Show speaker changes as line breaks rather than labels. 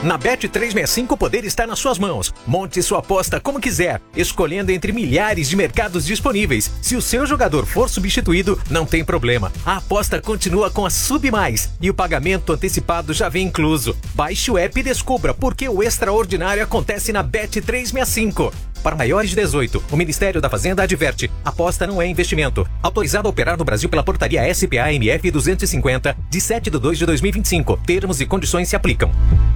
Na Bet365 o poder está nas suas mãos. Monte sua aposta como quiser, escolhendo entre milhares de mercados disponíveis. Se o seu jogador for substituído, não tem problema. A aposta continua com a SubMais e o pagamento antecipado já vem incluso. Baixe o app e descubra por que o extraordinário acontece na Bet365. Para maiores de 18, o Ministério da Fazenda adverte: aposta não é investimento. Autorizado a operar no Brasil pela portaria SPA-MF 250, de 7/2/2025. Termos e condições se aplicam.